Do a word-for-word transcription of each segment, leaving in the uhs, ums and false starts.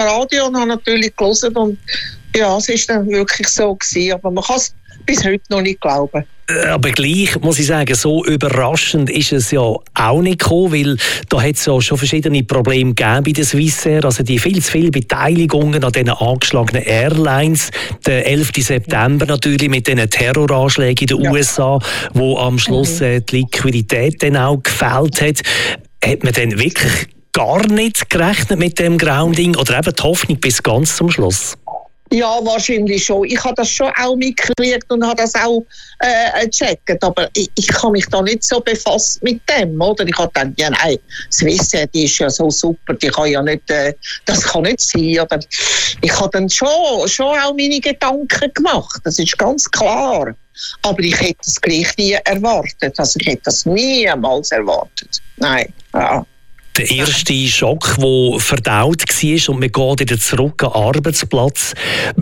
Radio und habe natürlich gelesen und ja, es ist dann wirklich so gewesen, aber man kann es bis heute noch nicht glauben. Aber gleich muss ich sagen, so überraschend ist es ja auch nicht gekommen, weil da hat es ja schon verschiedene Probleme gegeben bei der Swissair, also die viel zu viele Beteiligungen an diesen angeschlagenen Airlines. Der elften September natürlich mit diesen Terroranschlägen in den ja. U S A, wo am Schluss mhm. die Liquidität dann auch gefehlt hat. Hat man dann wirklich gar nicht gerechnet mit dem Grounding oder eben die Hoffnung bis ganz zum Schluss? Ja, wahrscheinlich schon. Ich habe das schon auch mitgekriegt und habe das auch äh, gecheckt. Aber ich, ich kann mich da nicht so befasst mit dem, oder? Ich habe gedacht, ja nein, Swissair, die ist ja so super, die kann ja nicht, äh, das kann nicht sein. Oder? Ich habe dann schon, schon auch meine Gedanken gemacht, das ist ganz klar. Aber ich hätte das gleich nie erwartet. Also ich hätte das niemals erwartet. Nein, ja. Der erste Schock, der verdaut war und man geht wieder zurück an den Arbeitsplatz.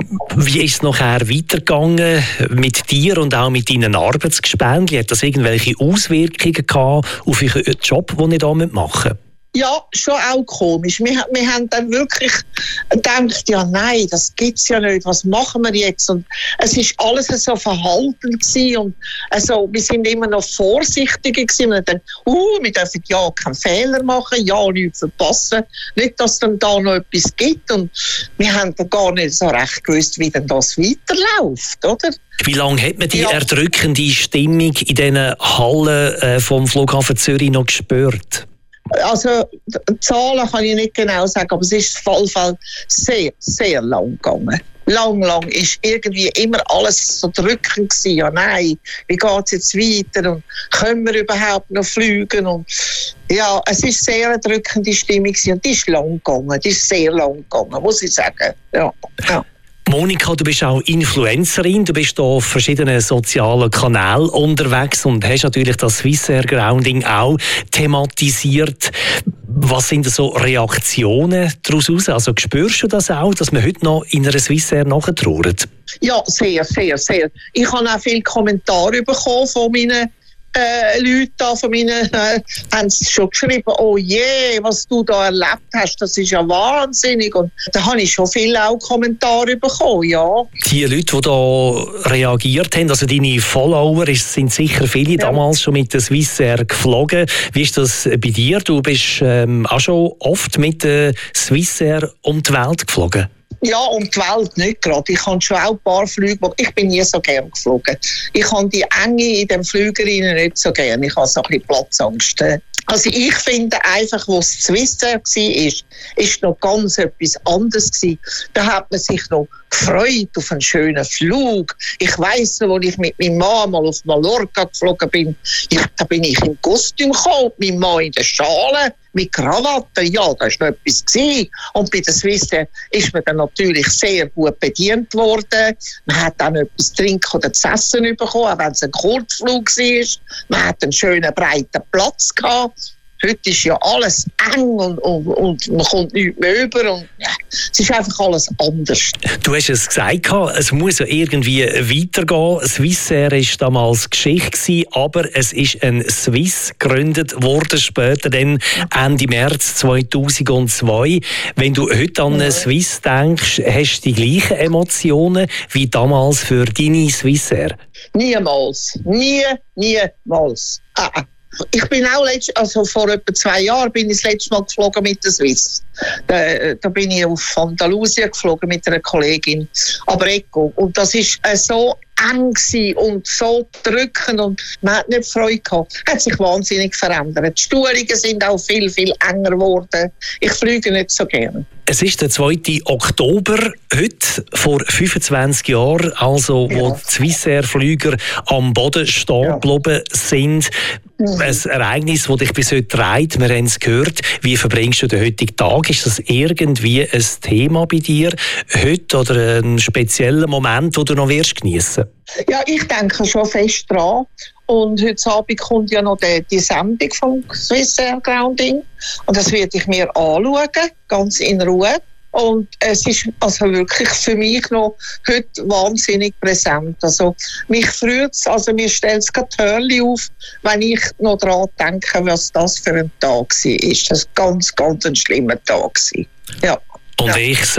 Wie ist es nachher weitergegangen mit dir und auch mit deinen Arbeitsgespendli? Hat das irgendwelche Auswirkungen gehabt auf euren Job, den ihr da machen müsst? Ja, schon auch komisch. Wir, wir haben dann wirklich gedacht, ja nein, das gibt's ja nicht, was machen wir jetzt? Und es ist alles so verhalten gewesen und also, wir sind immer noch vorsichtiger gewesen. Und dann, uh, wir dürfen ja keinen Fehler machen, ja nichts verpassen, nicht, dass dann da noch etwas gibt. Und wir haben dann gar nicht so recht gewusst, wie denn das weiterläuft, oder? Wie lange hat man die ja. erdrückende Stimmung in diesen Hallen äh, vom Flughafen Zürich noch gespürt? Also, die Zahlen kann ich nicht genau sagen, aber es ist auf jeden Fall sehr, sehr lang gegangen. Lang, lang ist irgendwie immer alles so drückend gewesen. Ja, nein, wie geht es jetzt weiter und können wir überhaupt noch fliegen? Und ja, es ist sehr eine drückende Stimmung gewesen und die ist lang gegangen, die ist sehr lang gegangen, muss ich sagen. Ja, ja. Monika, du bist auch Influencerin, du bist auf verschiedenen sozialen Kanälen unterwegs und hast natürlich das Swissair Grounding auch thematisiert. Was sind so Reaktionen daraus? Also spürst du das auch, dass man heute noch in einer Swissair nachtrauert? Ja, sehr, sehr, sehr. Ich habe auch viele Kommentare bekommen von meinen Äh, Leute da von meinen äh, haben schon geschrieben, oh je, was du da erlebt hast, das ist ja wahnsinnig. Und da habe ich schon viele auch Kommentare bekommen, ja. Die Leute, die da reagiert haben, also deine Follower, sind sicher viele ja. damals schon mit der Swissair geflogen. Wie ist das bei dir? Du bist ähm, auch schon oft mit der Swissair um die Welt geflogen. Ja, um die Welt nicht gerade. Ich habe schon auch ein paar Flüge, ich bin nie so gern geflogen. Ich habe die Enge in den Flügerinnen nicht so gern. Ich habe so ein bisschen Platzangst. Also ich finde einfach, wo es Swissair war, ist noch ganz etwas anderes gewesen. Da hat man sich noch gefreut auf einen schönen Flug. Ich weiss noch, als ich mit meinem Mann mal auf Mallorca geflogen bin, ja, da bin ich im Kostüm gekommen, mein Mann in der Schale, mit Krawatte, ja, da war noch etwas gewesen. Und bei der Swissair ist man dann natürlich sehr gut bedient worden. Man hat dann etwas zu trinken oder zu essen bekommen, auch wenn es ein Kurzflug war. Man hat einen schönen, breiten Platz gehabt. Heute ist ja alles eng und, und, und man kommt nichts mehr über. Und, ja, es ist einfach alles anders. Du hast es gesagt, es muss ja irgendwie weitergehen. Swissair war damals Geschichte, aber es ist ein Swiss gegründet worden, später dann Ende März zweitausendzwei. Wenn du heute an ja. Swiss denkst, hast du die gleichen Emotionen wie damals für deine Swissair? Niemals. Nie, niemals. Ah, ah. Ich bin auch letzt, also vor etwa zwei Jahren bin ich das letzte Mal geflogen mit der Swiss. Da, da bin ich auf Andalusien geflogen mit einer Kollegin, aber Eco. Und das war äh, so eng und so drückend und man hat nicht Freude gehabt. Hat sich wahnsinnig verändert. Die Stuhlungen sind auch viel, viel enger geworden. Ich fliege nicht so gerne. Es ist der zweite Oktober, heute vor fünfundzwanzig Jahren, also wo ja. die Swissair-Flüger am Boden stehen ja. geblieben sind. Mhm. Ein Ereignis, das dich bis heute treibt, wir haben es gehört. Wie verbringst du den heutigen Tag? Ist das irgendwie ein Thema bei dir heute oder ein spezieller Moment, den du noch wirst geniessen? Ja, ich denke schon fest dran. Und heute Abend kommt ja noch die, die Sendung vom Swissair Grounding. Und das werde ich mir anschauen, ganz in Ruhe. Und es ist also wirklich für mich noch heute wahnsinnig präsent. Also mich freut es, also mir stellt es gerade die Hörli auf, wenn ich noch daran denke, was das für ein Tag war. Das war ganz, ganz ein schlimmer Tag. Ja. Und ja. ich